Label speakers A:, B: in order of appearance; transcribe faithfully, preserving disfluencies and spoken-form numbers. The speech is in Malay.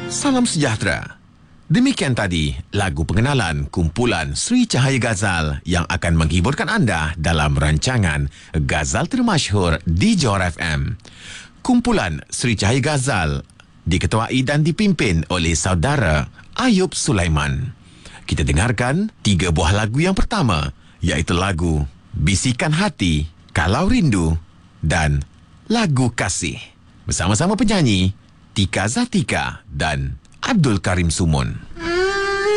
A: Salam sejahtera. Demikian tadi lagu pengenalan kumpulan Sri Cahaya Ghazal yang akan menghiburkan anda dalam rancangan Ghazal Termasyhur di Johor F M. Kumpulan Sri Cahaya Ghazal diketuai dan dipimpin oleh saudara Ayub Sulaiman. Kita dengarkan tiga buah lagu yang pertama, iaitu lagu Bisikan Hati, Kalau Rindu dan Lagu Kasih. Bersama-sama penyanyi Tika Zatika dan Abdul Karim Sumun.